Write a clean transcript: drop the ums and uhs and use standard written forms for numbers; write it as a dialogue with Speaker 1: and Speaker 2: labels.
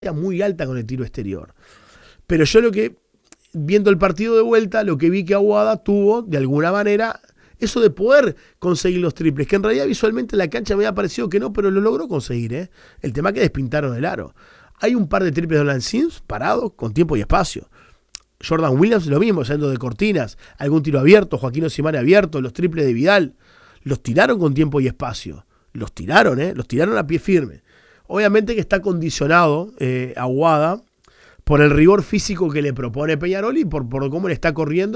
Speaker 1: muy alta con el tiro exterior. Pero yo viendo el partido de vuelta, lo que vi que Aguada tuvo, de alguna manera, eso de poder conseguir los triples, que en realidad visualmente en la cancha me había parecido que no, pero lo logró conseguir, ¿eh? El tema es que despintaron el aro. Hay un par de triples de Nolan Sims parados con tiempo y espacio. Jordan Williams lo mismo, saliendo de cortinas, algún tiro abierto, Joaquín Osimhen abierto, los triples de Vidal, los tiraron con tiempo y espacio. Los tiraron a pie firme. Obviamente que está condicionado Aguada por el rigor físico que le propone Peñarol y por cómo le está corriendo